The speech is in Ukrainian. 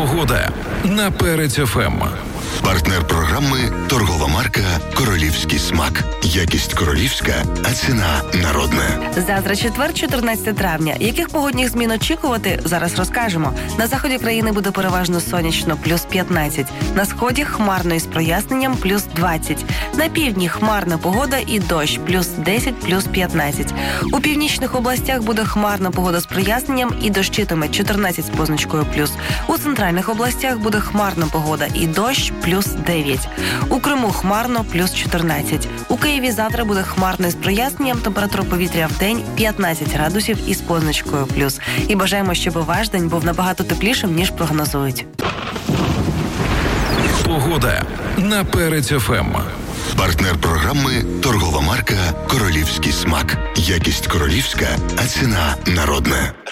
Погода на Перець ФМ. Партнер програми – торгова марка «Королівський смак». Якість королівська, а ціна народна. Завтра четвер, 14 травня. Яких погодних змін очікувати, зараз розкажемо. На заході країни буде переважно сонячно, плюс 15. На сході хмарно із проясненням, плюс 20. На півдні хмарна погода і дощ, плюс 10, плюс 15. У північних областях буде хмарна погода з проясненням і дощитиме 14 з позначкою плюс. У центральних областях буде хмарна погода і дощ, плюс 9. У Криму хмарно, плюс 14. У Києві завтра буде хмарно із проясненням, температура повітря в день 15 градусів із позначкою плюс. І бажаємо, щоб ваш день був набагато теплішим, ніж прогнозують. Погода на Перець ФМ. Партнер програми – торгова марка «Королівський смак». Якість королівська, а ціна народна.